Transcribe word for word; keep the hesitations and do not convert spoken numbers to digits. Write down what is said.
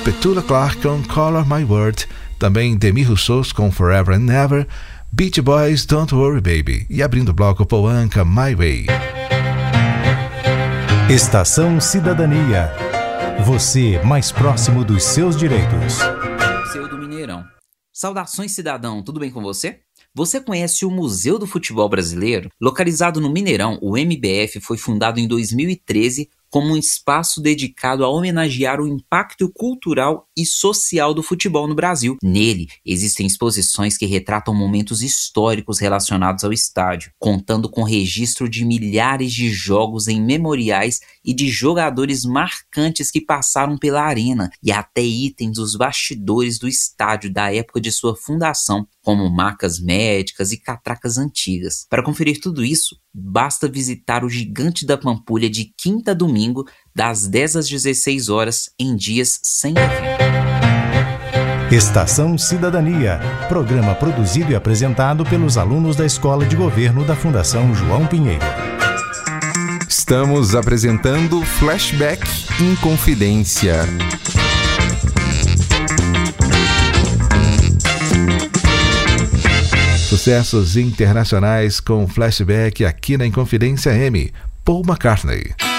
Petula Clark com Color My World, também Demi Rousseau com Forever and Never, Beach Boys Don't Worry Baby e abrindo o bloco Paul Anka My Way. Estação Cidadania. Você mais próximo dos seus direitos. Museu do Mineirão. Saudações, cidadão, tudo bem com você? Você conhece o Museu do Futebol Brasileiro? Localizado no Mineirão, o M B F foi fundado em dois mil e treze como um espaço dedicado a homenagear o impacto cultural e social do futebol no Brasil. Nele, existem exposições que retratam momentos históricos relacionados ao estádio, contando com registro de milhares de jogos em memoriais e de jogadores marcantes que passaram pela arena, e até itens dos bastidores do estádio da época de sua fundação, como macas médicas e catracas antigas. Para conferir tudo isso, basta visitar o Gigante da Pampulha de quinta a domingo, das dez às dezesseis horas, em dias sem evento. Estação Cidadania, programa produzido e apresentado pelos alunos da Escola de Governo da Fundação João Pinheiro. Estamos apresentando Flashback Inconfidência. Sucessos internacionais com Flashback aqui na Inconfidência M. Paul McCartney.